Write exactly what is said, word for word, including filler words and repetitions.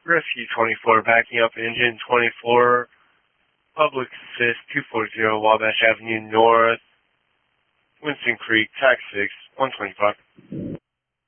Rescue twenty-four backing up engine twenty-four, public assist two forty Wabash Avenue North, Winston Creek, tax six, one twenty-five.